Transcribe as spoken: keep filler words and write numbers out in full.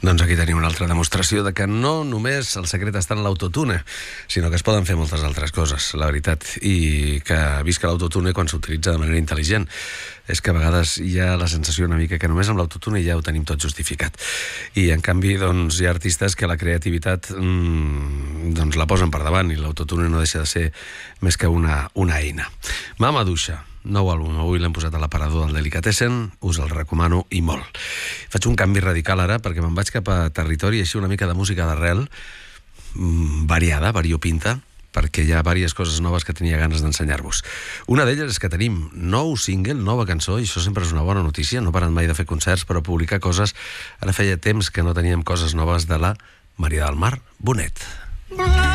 Doncs aquí tenim una altra demostració de que no només el secret està en l'autotune, sinó que es poden fer moltes altres coses, la veritat, i que visca l'autotune quan s'utilitza de manera intel·ligent. És que a vegades hi ha la sensació una mica que només amb l'autotune ja ho tenim tot justificat. I en canvi doncs, hi ha artistes que la creativitat mmm, doncs, la posen per davant i l'autotune no deixa de ser més que una, una eina. Mama Duixa, nou àlbum, avui l'hem posat a l'aparador del Delicatessen, us el recomano i molt. Faig un canvi radical ara perquè me'n vaig cap a territori així una mica de música d'arrel, mmm, variada, variopinta, perquè hi ha diverses coses noves que tenia ganes d'ensenyar-vos. Una d'elles és que tenim nou single, nova cançó, i això sempre és una bona notícia, no paren mai de fer concerts, però publicar coses. Ara feia temps que no teníem coses noves de la Maria del Mar Bonet.